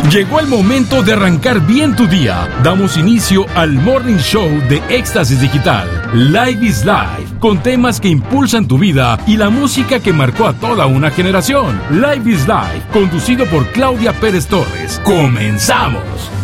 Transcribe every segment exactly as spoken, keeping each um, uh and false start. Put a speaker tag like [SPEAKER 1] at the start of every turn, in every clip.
[SPEAKER 1] Llegó el momento de arrancar bien tu día. Damos inicio al Morning Show de Éxtasis Digital. Live is Life, con temas que impulsan tu vida y la música que marcó a toda una generación. Live is Life, conducido por Claudia Pérez Torres. ¡Comenzamos!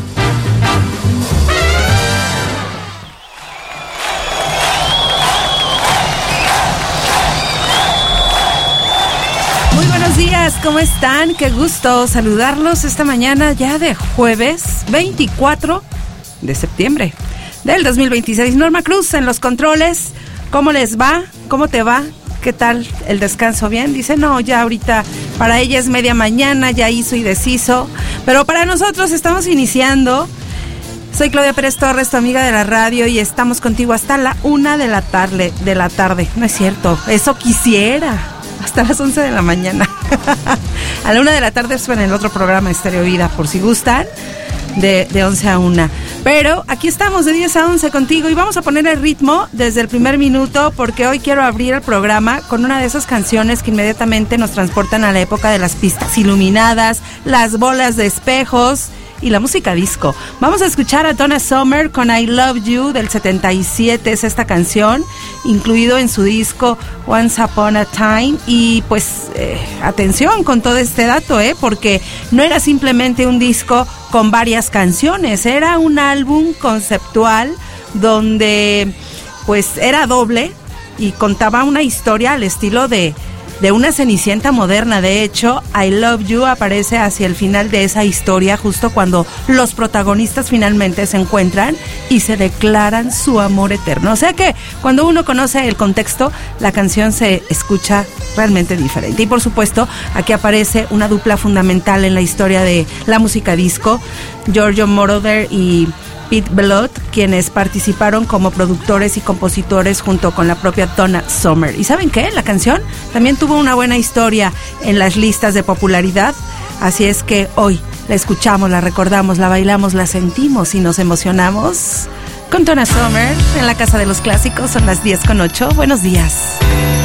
[SPEAKER 2] Buenos días, ¿cómo están? Qué gusto saludarlos esta mañana ya de jueves veinticuatro de septiembre del dos mil veintiséis. Norma Cruz en los controles. ¿Cómo les va? ¿Cómo te va? ¿Qué tal el descanso? ¿Bien? Dice, no, ya ahorita para ella es media mañana, ya hizo y deshizo. Pero para nosotros estamos iniciando. Soy Claudia Pérez Torres, tu amiga de la radio, y estamos contigo hasta la una de la tarde. De la tarde. No es cierto, eso quisiera. Hasta las once de la mañana. A la una de la tarde suena el otro programa Estéreo Vida, por si gustan, de, de once a una. Pero aquí estamos de diez a once contigo y vamos a poner el ritmo desde el primer minuto, porque hoy quiero abrir el programa con una de esas canciones que inmediatamente nos transportan a la época de las pistas iluminadas, las bolas de espejos y la música disco. Vamos a escuchar a Donna Summer con I Love You del setenta y siete, es esta canción, incluido en su disco Once Upon a Time. Y pues eh, atención con todo este dato, eh, porque no era simplemente un disco con varias canciones, era un álbum conceptual donde pues era doble y contaba una historia al estilo de de una Cenicienta moderna. De hecho, I Love You aparece hacia el final de esa historia, justo cuando los protagonistas finalmente se encuentran y se declaran su amor eterno. O sea que cuando uno conoce el contexto, la canción se escucha realmente diferente. Y por supuesto, aquí aparece una dupla fundamental en la historia de la música disco, Giorgio Moroder y Pete Bellotte, quienes participaron como productores y compositores junto con la propia Donna Summer. ¿Y saben qué? La canción también tuvo una buena historia en las listas de popularidad, así es que hoy la escuchamos, la recordamos, la bailamos, la sentimos y nos emocionamos con Donna Summer en la Casa de los Clásicos. Son las diez con ocho. Buenos días.